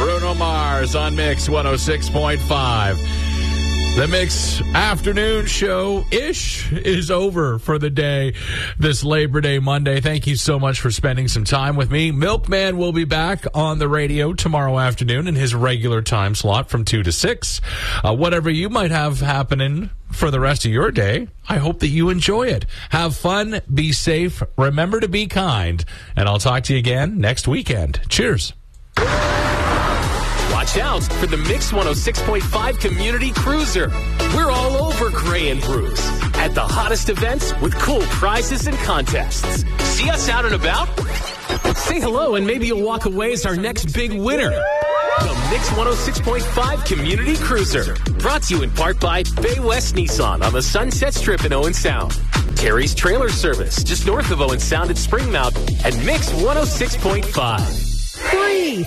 Bruno Mars on Mix 106.5. The Mix afternoon show-ish is over for the day this Labor Day Monday. Thank you so much for spending some time with me. Milkman will be back on the radio tomorrow afternoon in his regular time slot from 2 to 6. Whatever you might have happening for the rest of your day, I hope that you enjoy it. Have fun, be safe, remember to be kind, and I'll talk to you again next weekend. Cheers. Watch out for the Mix 106.5 Community Cruiser. We're all over Gray and Bruce at the hottest events with cool prizes and contests. See us out and about? Say hello and maybe you'll walk away as our next big winner. The Mix 106.5 Community Cruiser. Brought to you in part by Bay West Nissan on the Sunset Strip in Owen Sound. Terry's Trailer Service just north of Owen Sound at Springmount. And Mix 106.5. 3, 2, 1.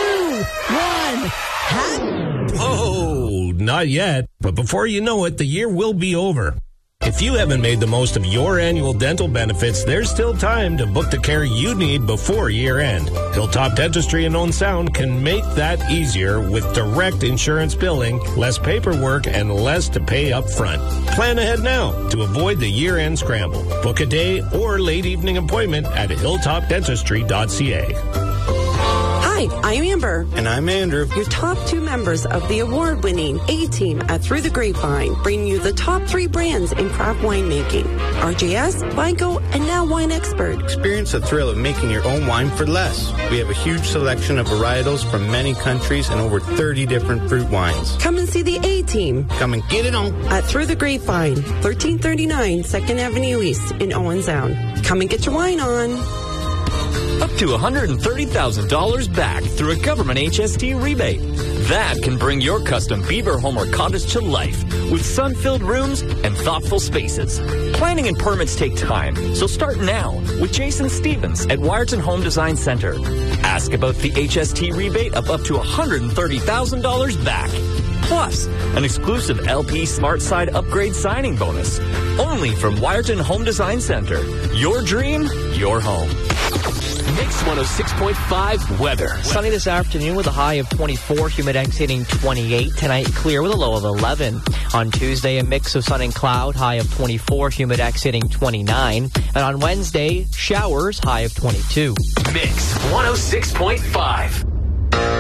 Oh, not yet. But before you know it, the year will be over. If you haven't made the most of your annual dental benefits, there's still time to book the care you need before year end. Hilltop Dentistry in Owen Sound can make that easier with direct insurance billing, less paperwork, and less to pay up front. Plan ahead now to avoid the year end scramble. Book a day or late evening appointment at hilltopdentistry.ca. Hi, I'm Amber. And I'm Andrew. Your top 2 members of the award-winning A-Team at Through the Grapevine bring you the top 3 brands in craft winemaking. RJS, Vigo, and now Wine Expert. Experience the thrill of making your own wine for less. We have a huge selection of varietals from many countries and over 30 different fruit wines. Come and see the A-Team. Come and get it on. At Through the Grapevine, 1339 2nd Avenue East in Owen Sound. Come and get your wine on. Up to $130,000 back through a government HST rebate. That can bring your custom beaver home or cottage to life with sun-filled rooms and thoughtful spaces. Planning and permits take time, so start now with Jason Stevens at Wyerton Home Design Center. Ask about the HST rebate of up to $130,000 back. Plus, an exclusive LP Smart Side upgrade signing bonus. Only from Wyerton Home Design Center. Your dream, your home. Mix 106.5 weather. Sunny this afternoon with a high of 24, Humidex hitting 28. Tonight, clear with a low of 11. On Tuesday, a mix of sun and cloud, high of 24, Humidex hitting 29. And on Wednesday, showers, high of 22. Mix 106.5.